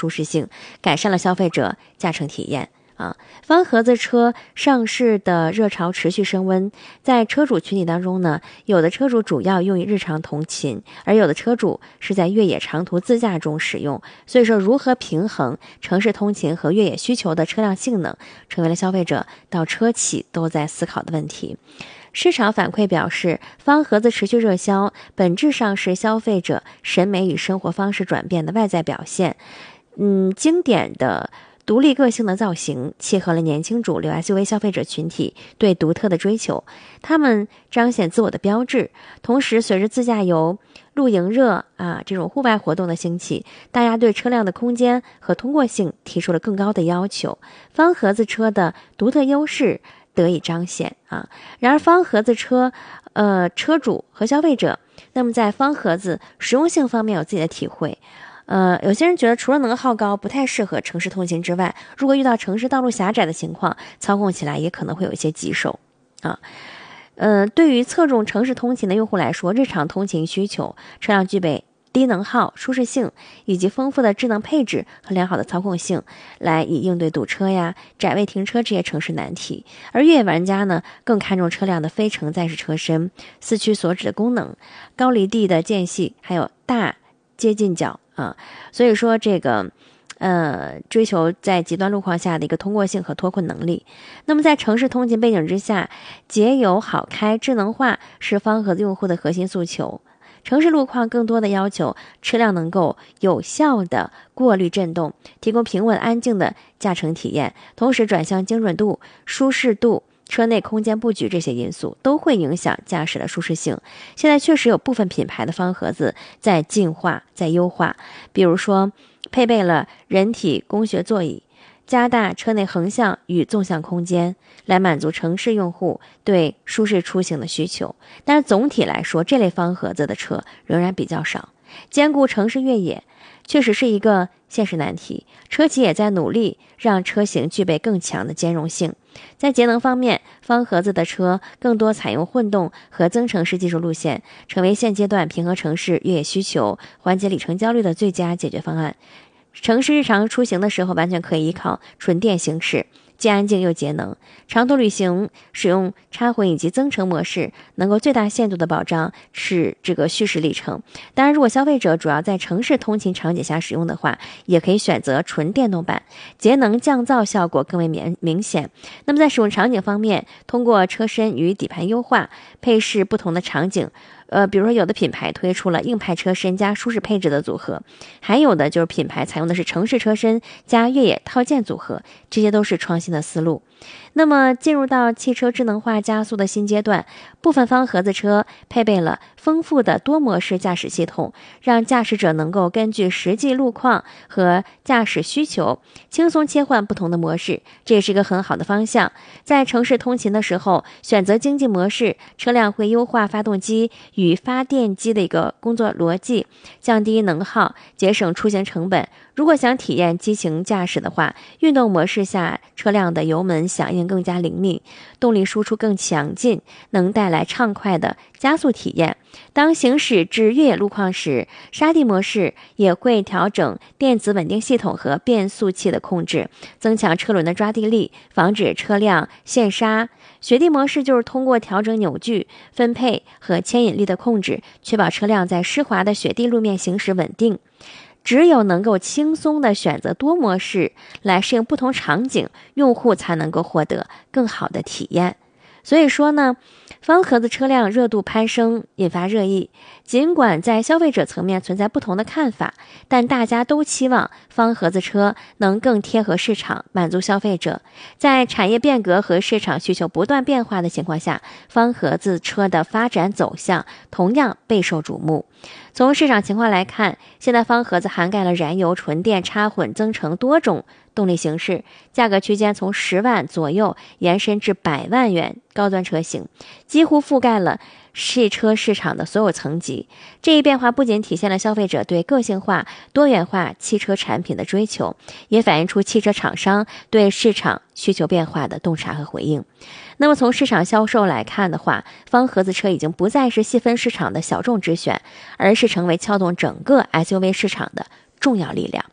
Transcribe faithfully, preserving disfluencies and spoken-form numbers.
舒适性，改善了消费者驾乘体验。啊，方盒子车上市的热潮持续升温，在车主群体当中呢，有的车主主要用于日常通勤，而有的车主是在越野长途自驾中使用。所以说，如何平衡城市通勤和越野需求的车辆性能，成为了消费者到车企都在思考的问题。市场反馈表示，方盒子持续热销，本质上是消费者审美与生活方式转变的外在表现。嗯，经典的独立个性的造型契合了年轻主流 S U V 消费者群体对独特的追求，他们彰显自我的标志。同时，随着自驾游、露营热啊这种户外活动的兴起，大家对车辆的空间和通过性提出了更高的要求，方盒子车的独特优势得以彰显啊。然而，方盒子车，呃，车主和消费者，那么在方盒子实用性方面有自己的体会。呃，有些人觉得除了能耗高，不太适合城市通勤之外，如果遇到城市道路狭窄的情况，操控起来也可能会有一些棘手啊。呃，对于侧重城市通勤的用户来说，日常通勤需求，车辆具备低能耗、舒适性以及丰富的智能配置和良好的操控性，来以应对堵车呀、窄位停车这些城市难题。而越野玩家呢，更看重车辆的非承载式车身、四驱所指的功能、高离地的间隙，还有大接近角啊。所以说这个呃，追求在极端路况下的一个通过性和脱困能力。那么在城市通勤背景之下，节油好开、智能化是方盒子用户的核心诉求。城市路况更多的要求车辆能够有效的过滤震动，提供平稳安静的驾乘体验，同时转向精准度、舒适度、车内空间布局这些因素都会影响驾驶的舒适性。现在确实有部分品牌的方盒子在进化、在优化，比如说配备了人体工学座椅，加大车内横向与纵向空间，来满足城市用户对舒适出行的需求。但是总体来说，这类方盒子的车仍然比较少，兼顾城市越野确实是一个现实难题。车企也在努力让车型具备更强的兼容性。在节能方面，方盒子的车更多采用混动和增程式技术路线，成为现阶段平衡城市越野需求、缓解里程焦虑的最佳解决方案。城市日常出行的时候，完全可以依靠纯电行驶，既安静又节能。长途旅行使用插混以及增程模式，能够最大限度的保障是这个续时里程。当然，如果消费者主要在城市通勤场景下使用的话，也可以选择纯电动版，节能降噪效果更为明明显。那么在使用场景方面，通过车身与底盘优化，配饰不同的场景。呃，比如说有的品牌推出了硬派车身加舒适配置的组合，还有的就是品牌采用的是城市车身加越野套件组合，这些都是创新的思路。那么进入到汽车智能化加速的新阶段，部分方盒子车配备了丰富的多模式驾驶系统，让驾驶者能够根据实际路况和驾驶需求轻松切换不同的模式，这也是一个很好的方向。在城市通勤的时候，选择经济模式，车辆会优化发动机与发电机的一个工作逻辑，降低能耗，节省出行成本。如果想体验激情驾驶的话，运动模式下车辆的油门响应更加灵敏，动力输出更强劲，能带来畅快的加速体验。当行驶至越野路况时，沙地模式也会调整电子稳定系统和变速器的控制，增强车轮的抓地力，防止车辆陷刹。雪地模式就是通过调整扭矩、分配和牵引力的控制，确保车辆在湿滑的雪地路面行驶稳定。只有能够轻松地选择多模式来适应不同场景，用户才能够获得更好的体验。所以说呢，方盒子车辆热度攀升，引发热议。尽管在消费者层面存在不同的看法，但大家都期望方盒子车能更贴合市场，满足消费者。在产业变革和市场需求不断变化的情况下，方盒子车的发展走向同样备受瞩目。从市场情况来看，现在方盒子涵盖了燃油、纯电、插混、增程多种动力形式，价格区间从十万左右延伸至百万元高端车型，几乎覆盖了汽车市场的所有层级。这一变化不仅体现了消费者对个性化、多元化汽车产品的追求，也反映出汽车厂商对市场需求变化的洞察和回应。那么从市场销售来看的话，方盒子车已经不再是细分市场的小众之选，而是成为撬动整个 S U V 市场的重要力量。